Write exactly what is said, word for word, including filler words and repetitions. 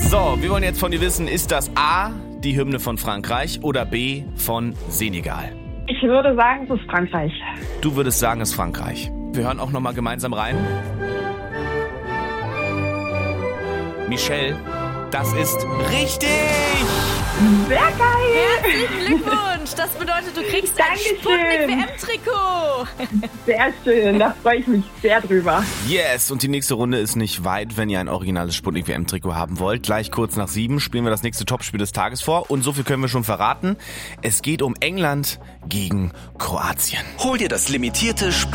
So, wir wollen jetzt von dir wissen, ist das A, die Hymne von Frankreich oder B, von Senegal? Ich würde sagen, es ist Frankreich. Du würdest sagen, es ist Frankreich. Wir hören auch nochmal gemeinsam rein. Michelle, das ist richtig! Sehr geil! Herzlichen Glückwunsch! Das bedeutet, du kriegst ein Dankeschön. Sputnik-W M-Trikot. Sehr schön, da freue ich mich sehr drüber. Yes, und die nächste Runde ist nicht weit, wenn ihr ein originales Sputnik-W M-Trikot haben wollt. Gleich kurz nach sieben spielen wir das nächste Topspiel des Tages vor. Und so viel können wir schon verraten. Es geht um England gegen Kroatien. Hol dir das limitierte Sputnik